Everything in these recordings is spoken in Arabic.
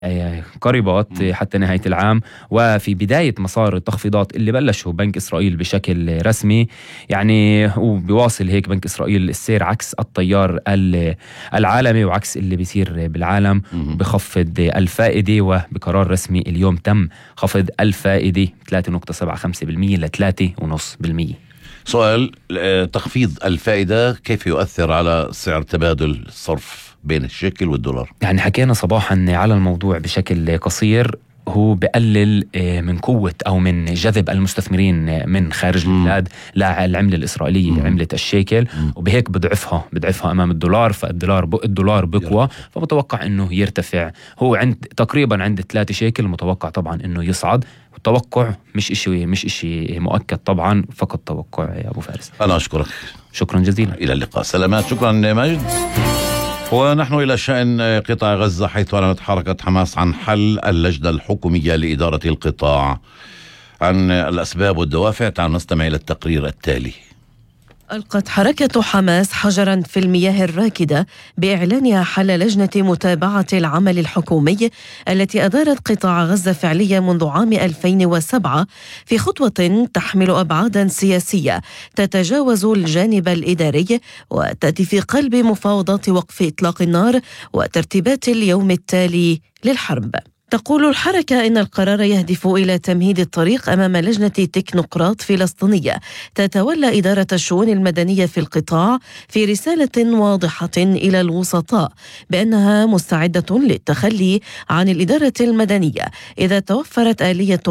قريبات حتى نهاية العام، وفي بداية مسار التخفيضات اللي بلشوا بنك إسرائيل بشكل رسمي. يعني وبيواصل هيك بنك إسرائيل السير عكس التيار العالمي وعكس اللي بيصير بالعالم، بخفض الفائدة. وبقرار رسمي اليوم تم خفض الفائدة 3.75% ل 3.5%. سؤال: تخفيض الفائدة كيف يؤثر على سعر تبادل الصرف بين الشيكل والدولار؟ يعني حكينا صباحا على الموضوع بشكل قصير. هو بقلل من قوة أو من جذب المستثمرين من خارج البلاد للعملة الإسرائيلية، عملة الشيكل، وبهيك بضعفها أمام الدولار. فالدولار بقوى، فمتوقع أنه يرتفع. هو تقريبا عند 3 شيكل، متوقع طبعا أنه يصعد. التوقع مش إشي مؤكد طبعا، فقط توقع يا أبو فارس. أنا أشكرك، شكرا جزيلا، إلى اللقاء، سلامات. شكرا ماجد. ونحن إلى شأن قطاع غزة، حيث أعلنت حركة حماس عن حل اللجنة الحكومية لإدارة القطاع. عن الأسباب والدوافع تعالوا نستمع إلى التقرير التالي. ألقت حركة حماس حجرا في المياه الراكدة بإعلانها حل لجنة متابعة العمل الحكومي التي أدارت قطاع غزة فعليا منذ عام 2007 في خطوة تحمل أبعادا سياسية تتجاوز الجانب الإداري وتأتي في قلب مفاوضات وقف إطلاق النار وترتيبات اليوم التالي للحرب. تقول الحركة إن القرار يهدف إلى تمهيد الطريق أمام لجنة تكنوقراط فلسطينية تتولى إدارة الشؤون المدنية في القطاع، في رسالة واضحة إلى الوسطاء بأنها مستعدة للتخلي عن الإدارة المدنية إذا توفرت آلية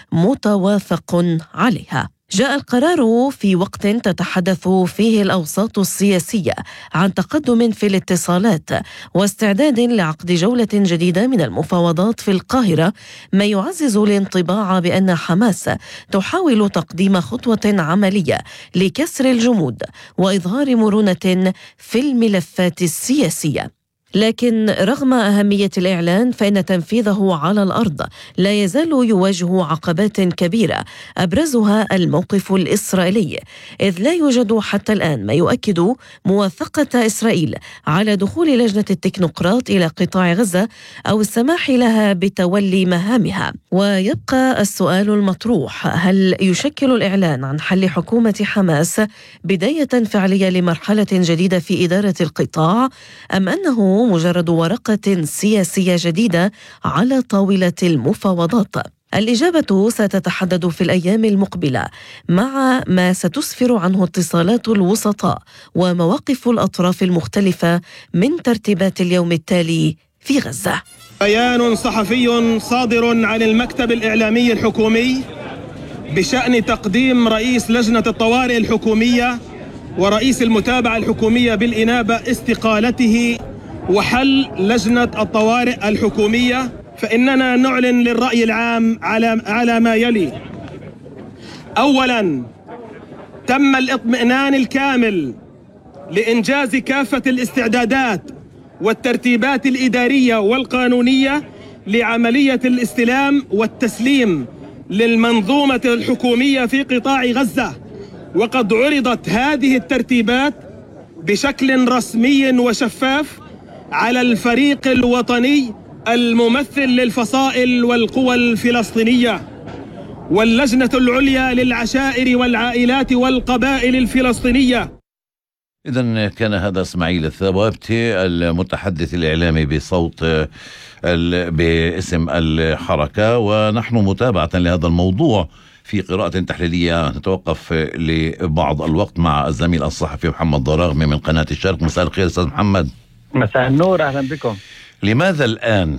متوافق عليها. جاء القرار في وقت تتحدث فيه الأوساط السياسية عن تقدم في الاتصالات واستعداد لعقد جولة جديدة من المفاوضات في القاهرة، ما يعزز الانطباع بأن حماس تحاول تقديم خطوة عملية لكسر الجمود وإظهار مرونة في الملفات السياسية. لكن رغم أهمية الإعلان فإن تنفيذه على الأرض لا يزال يواجه عقبات كبيرة، أبرزها الموقف الإسرائيلي، إذ لا يوجد حتى الآن ما يؤكد موافقة إسرائيل على دخول لجنة التكنوقراط إلى قطاع غزة أو السماح لها بتولي مهامها. ويبقى السؤال المطروح: هل يشكل الإعلان عن حل حكومة حماس بداية فعلية لمرحلة جديدة في إدارة القطاع، أم أنه مجرد ورقة سياسية جديدة على طاولة المفاوضات؟ الإجابة ستتحدد في الأيام المقبلة مع ما ستسفر عنه اتصالات الوسطاء ومواقف الأطراف المختلفة من ترتيبات اليوم التالي في غزة. بيان صحفي صادر عن المكتب الإعلامي الحكومي بشأن تقديم رئيس لجنة الطوارئ الحكومية ورئيس المتابعة الحكومية بالإنابة استقالته وحل لجنة الطوارئ الحكومية، فإننا نعلن للرأي العام على ما يلي. أولاً، تم الاطمئنان الكامل لإنجاز كافة الاستعدادات والترتيبات الإدارية والقانونية لعملية الاستلام والتسليم للمنظومة الحكومية في قطاع غزة، وقد عرضت هذه الترتيبات بشكل رسمي وشفاف على الفريق الوطني الممثل للفصائل والقوى الفلسطينية واللجنة العليا للعشائر والعائلات والقبائل الفلسطينية. إذن كان هذا إسماعيل الثوابتي المتحدث الإعلامي باسم الحركة. ونحن متابعة لهذا الموضوع في قراءة تحليلية نتوقف لبعض الوقت مع الزميل الصحفي محمد ضراغمي من قناة الشرق. مساء الخير أستاذ محمد. مساء النور، أهلا بكم. لماذا الآن؟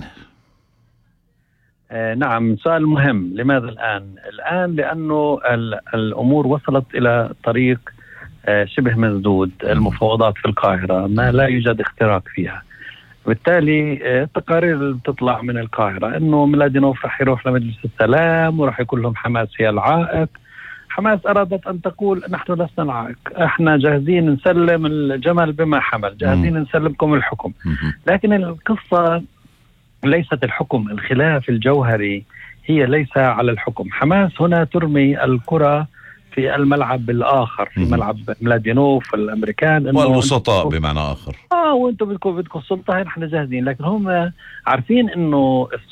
نعم، سؤال مهم. لماذا الآن؟ الآن لأنه الأمور وصلت إلى طريق شبه مسدود. المفاوضات في القاهرة ما لا يوجد اختراق فيها، بالتالي التقارير اللي بتطلع من القاهرة إنه ميلادينوف رح يروح لمجلس السلام ورح يكون لهم حماس هي العائق. حماس أرادت أن تقول نحن لسنا العائق، احنا جاهزين نسلم الجمل بما حمل، جاهزين نسلمكم الحكم. لكن القصة ليست الحكم، الخلاف الجوهري هي ليس على الحكم. حماس هنا ترمي الكرة في الملعب الآخر، في ملعب ملادينوف الأمريكان، والوسطاء بمعنى آخر. وانتم بدكم السلطة، نحن جاهزين. لكن هم عارفين انه